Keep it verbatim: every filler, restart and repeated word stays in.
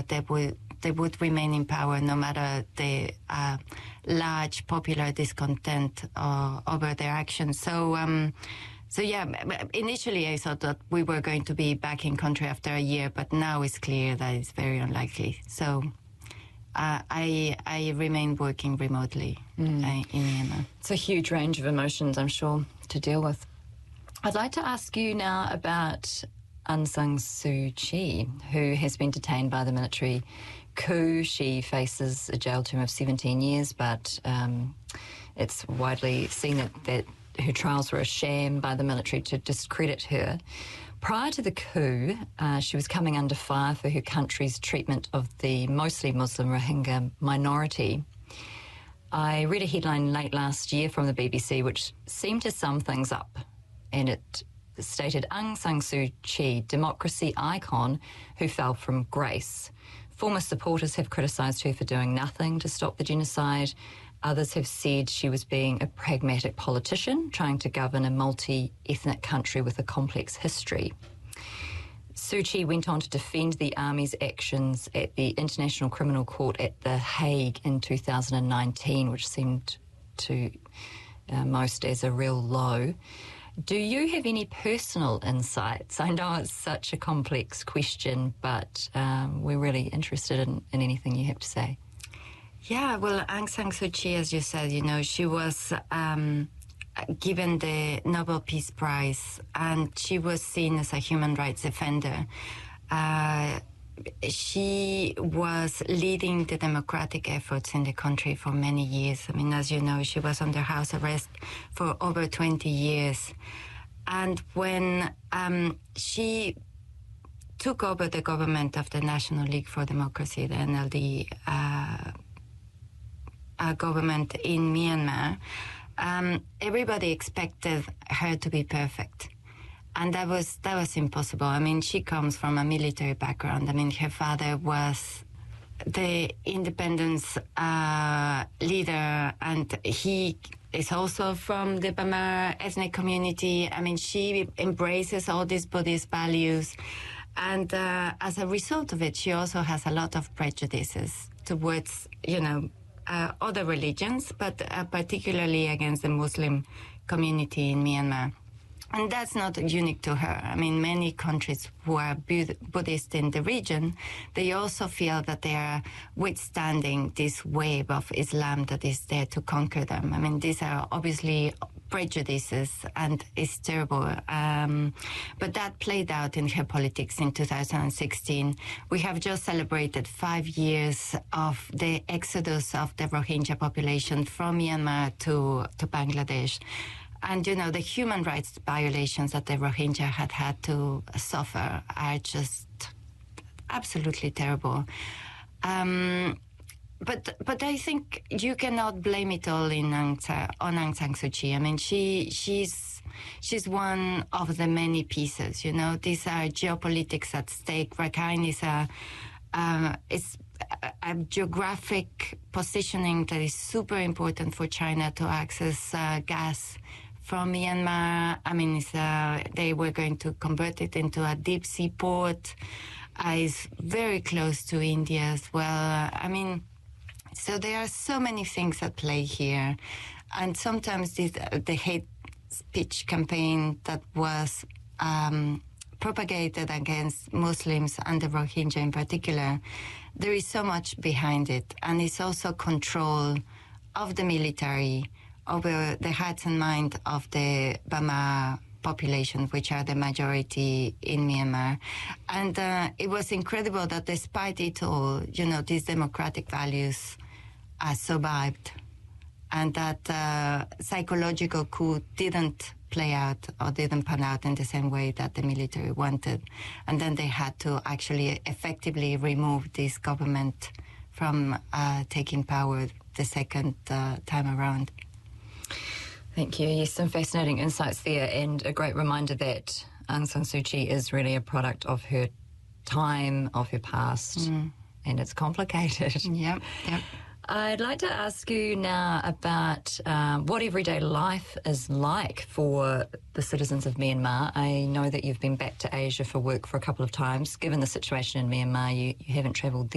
that they would they would remain in power no matter the uh, large popular discontent uh, over their actions. So. Um, So yeah, initially I thought that we were going to be back in country after a year, but now it's clear that it's very unlikely. So uh, I I remain working remotely mm. uh, in Myanmar. It's a huge range of emotions, I'm sure, to deal with. I'd like to ask you now about Aung San Suu Kyi, who has been detained by the military coup. She faces a jail term of seventeen years, but um, it's widely seen that, that her trials were a sham by the military to discredit her. Prior to the coup, uh, she was coming under fire for her country's treatment of the mostly Muslim Rohingya minority. I read a headline late last year from the B B C which seemed to sum things up, and it stated, Aung San Suu Kyi, democracy icon who fell from grace. Former supporters have criticised her for doing nothing to stop the genocide. Others have said she was being a pragmatic politician, trying to govern a multi-ethnic country with a complex history. Suu Kyi went on to defend the army's actions at the International Criminal Court at The Hague in two thousand nineteen, which seemed to uh, most as a real low. Do you have any personal insights? I know it's such a complex question, but um, we're really interested in, in anything you have to say. Yeah, well, Aung San Suu Kyi, as you said, you know, she was um, given the Nobel Peace Prize, and she was seen as a human rights defender. Uh, she was leading the democratic efforts in the country for many years. I mean, as you know, she was under house arrest for over twenty years. And when um, she took over the government of the National League for Democracy, the N L D uh, uh, government in Myanmar, um, everybody expected her to be perfect. And that was that was impossible. I mean, she comes from a military background. I mean, her father was the independence uh, leader, and he is also from the Bamar ethnic community. I mean, she embraces all these Buddhist values. And uh, as a result of it, she also has a lot of prejudices towards, you know, uh, other religions, but uh, particularly against the Muslim community in Myanmar. And that's not unique to her. I mean, many countries who are Buddhist in the region, they also feel that they are withstanding this wave of Islam that is there to conquer them. I mean, these are obviously prejudices, and it's terrible. Um, but that played out in her politics in two thousand sixteen. We have just celebrated five years of the exodus of the Rohingya population from Myanmar to, to Bangladesh. And, you know, the human rights violations that the Rohingya had had to suffer are just absolutely terrible. Um, but but I think you cannot blame it all in Aung San, on Aung San Suu Kyi. I mean, she she's she's one of the many pieces, you know. These are geopolitics at stake. Rakhine is a, uh, is a, a geographic positioning that is super important for China to access uh, gas from Myanmar. I mean, it's, uh, they were going to convert it into a deep sea port. Uh, it's very close to India as well. I mean, so there are so many things at play here. And sometimes this, uh, the hate speech campaign that was um, propagated against Muslims and the Rohingya in particular, there is so much behind it. And it's also control of the military over the hearts and mind of the Bamar population, which are the majority in Myanmar. And uh, it was incredible that despite it all, you know, these democratic values uh, survived, and that uh, psychological coup didn't play out or didn't pan out in the same way that the military wanted. And then they had to actually effectively remove this government from uh, taking power the second uh, time around. Thank you. Yes, some fascinating insights there, and a great reminder that Aung San Suu Kyi is really a product of her time, of her past, mm. and it's complicated. Yep, yep. I'd like to ask you now about um, what everyday life is like for the citizens of Myanmar. I know that you've been back to Asia for work for a couple of times. Given the situation in Myanmar, you, you haven't travelled there.